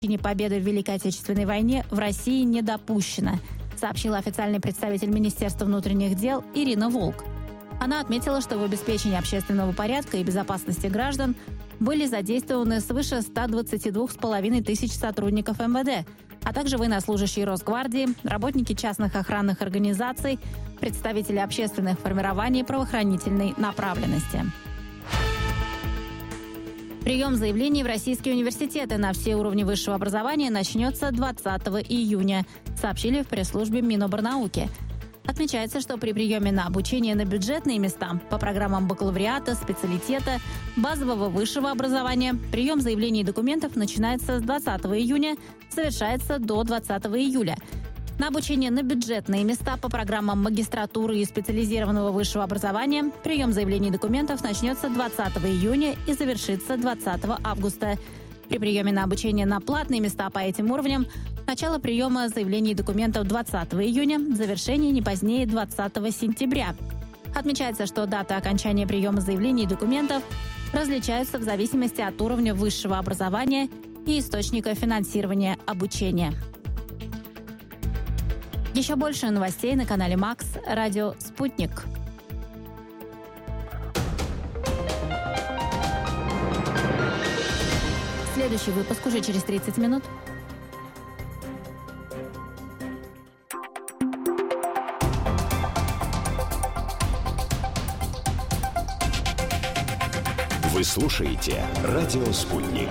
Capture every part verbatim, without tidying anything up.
победы в Великой Отечественной войне в России не допущено, сообщила официальный представитель Министерства внутренних дел Ирина Волк. Она отметила, что в обеспечении общественного порядка и безопасности граждан были задействованы свыше ста двадцати двух с половиной тысяч сотрудников эм вэ дэ, а также военнослужащие Росгвардии, работники частных охранных организаций, представители общественных формирований правоохранительной направленности. Прием заявлений в российские университеты на все уровни высшего образования начнется двадцатого июня, сообщили в пресс-службе Миноборнауки. Отмечается, что при приеме на обучение на бюджетные места по программам бакалавриата, специалитета, базового высшего образования прием заявлений и документов начинается с двадцатого июня, завершается до двадцатого июля. На обучение на бюджетные места по программам магистратуры и специализированного высшего образования прием заявлений и документов начнется двадцатого июня и завершится двадцатого августа. При приеме на обучение на платные места по этим уровням начало приема заявлений и документов двадцатого июня, завершение не позднее двадцатого сентября. Отмечается, что дата окончания приема заявлений и документов различаются в зависимости от уровня высшего образования и источника финансирования обучения. Еще больше новостей на канале Макс, радио «Спутник». Следующий выпуск уже через тридцать минут. Вы слушаете радио «Спутник».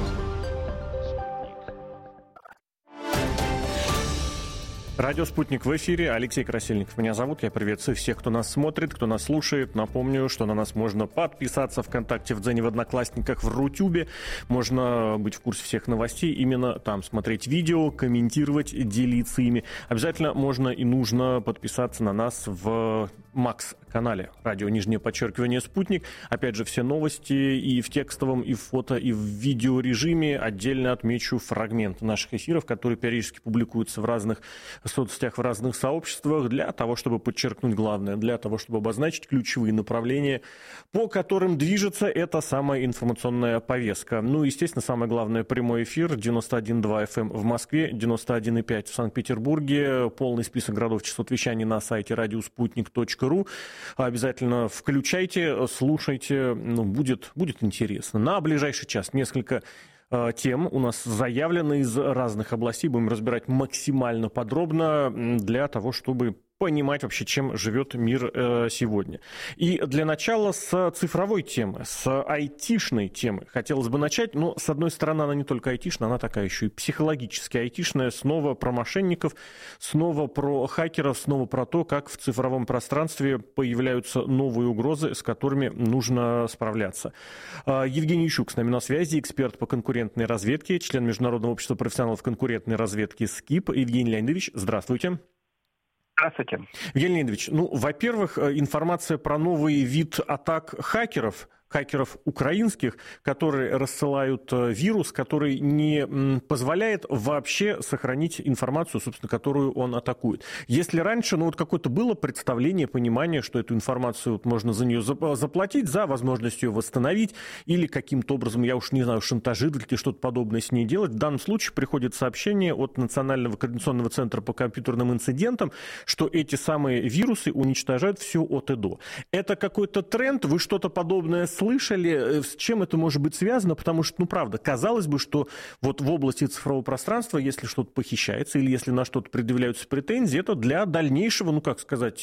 Радио «Спутник» в эфире. Алексей Красильников меня зовут. Я приветствую всех, кто нас смотрит, кто нас слушает. Напомню, что на нас можно подписаться ВКонтакте, в Дзене, в Одноклассниках, в Рутюбе. Можно быть в курсе всех новостей. Именно там смотреть видео, комментировать, делиться ими. Обязательно можно и нужно подписаться на нас в Макс-канале. Радио, нижнее подчеркивание, «Спутник». Опять же, все новости и в текстовом, и в фото, и в видеорежиме. Отдельно отмечу фрагмент наших эфиров, которые периодически публикуются в разных соцсетях, в разных сообществах, для того, чтобы подчеркнуть главное, для того, чтобы обозначить ключевые направления, по которым движется эта самая информационная повестка. Ну, естественно, самое главное, прямой эфир, девяносто один и два эф эм в Москве, девяносто один и пять в Санкт-Петербурге, полный список городов, частот вещаний на сайте радиоспутник точка ру. Обязательно включайте, слушайте, ну, будет, будет интересно. На ближайший час несколько тем у нас заявлено из разных областей. Будем разбирать максимально подробно для того, чтобы понимать вообще, чем живет мир э, сегодня. И для начала с цифровой темы, с айтишной темы хотелось бы начать. Но, с одной стороны, она не только айтишная, она такая еще и психологически айтишная. Снова про мошенников, снова про хакеров, снова про то, как в цифровом пространстве появляются новые угрозы, с которыми нужно справляться. Э, Евгений Ющук с нами на связи, эксперт по конкурентной разведке, член Международного общества профессионалов конкурентной разведки СКИП. Евгений Леонидович, здравствуйте. Здравствуйте. Евгений Леонидович, ну, во-первых, информация про новый вид атак хакеров, хакеров украинских, которые рассылают вирус, который не позволяет вообще сохранить информацию, собственно, которую он атакует. Если раньше, ну, вот какое-то было представление, понимание, что эту информацию вот можно за нее заплатить, за возможность ее восстановить, или каким-то образом, я уж не знаю, шантажировать или что-то подобное с ней делать, в данном случае приходит сообщение от Национального координационного центра по компьютерным инцидентам, что эти самые вирусы уничтожают все от и до. Это какой-то тренд? Вы что-то подобное слышали? С чем это может быть связано? Потому что, ну, правда, казалось бы, что вот в области цифрового пространства, если что-то похищается или если на что-то предъявляются претензии, это для дальнейшего, ну, как сказать,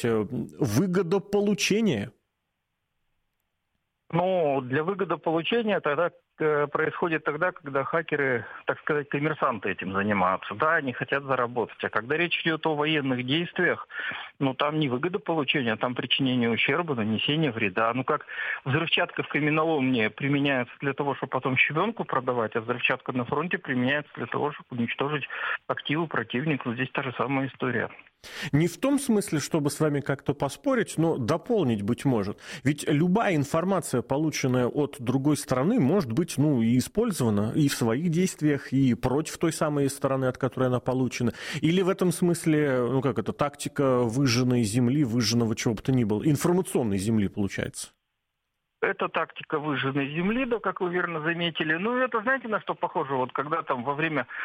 выгодополучения. Ну, для выгодополучения тогда э, происходит тогда, когда хакеры, так сказать, коммерсанты этим занимаются. Да, они хотят заработать. А когда речь идет о военных действиях, ну, там не выгодополучение, а там причинение ущерба, нанесение вреда. Ну, как взрывчатка в каменоломне применяется для того, чтобы потом щебенку продавать, а взрывчатка на фронте применяется для того, чтобы уничтожить активы противника. Здесь та же самая история. Не в том смысле, чтобы с вами как-то поспорить, но дополнить, быть может. Ведь любая информация, полученная от другой стороны, может быть, ну, и использована и в своих действиях, и против той самой стороны, от которой она получена. Или в этом смысле, ну, как это, тактика выжженной земли, выжженного чего бы то ни было, информационной земли, получается. Это тактика выжженной земли, да, как вы верно заметили. Ну, это знаете, на что похоже? Вот когда там во время